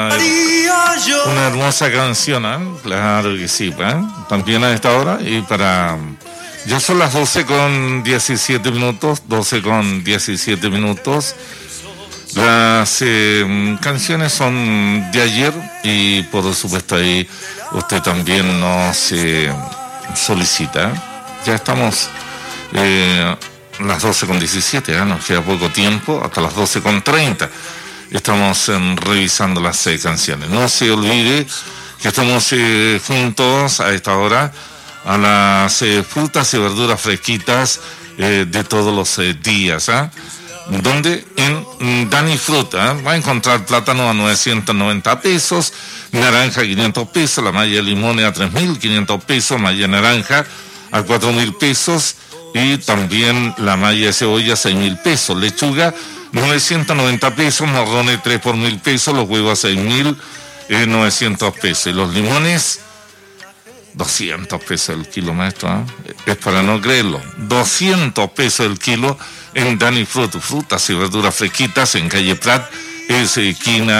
Una hermosa canción, ¿eh? Claro que sí, ¿eh? También a esta hora y para... Ya son las 12 con 17 minutos, 12 con 17 minutos. Las canciones son de ayer y por supuesto ahí usted también nos solicita. Ya estamos las 12 con 17, ¿eh? Nos queda poco tiempo, hasta las 12 con 30. Estamos revisando las canciones. No se olvide que estamos juntos a esta hora a las frutas y verduras fresquitas de todos los días, ¿eh? Donde en Dani Fruta va a encontrar plátano a 990 pesos, naranja a 500 pesos, la malla de limón a 3.500 pesos, malla naranja a 4.000 pesos y también la malla de cebolla a 6.000 pesos, lechuga 990 pesos, morrones 3 por 1.000 pesos, los huevos a 6.900 pesos y los limones 200 pesos el kilo, maestro, ¿eh? Es para no creerlo, 200 pesos el kilo en Dani Fruta, frutas y verduras fresquitas en calle Prat, esquina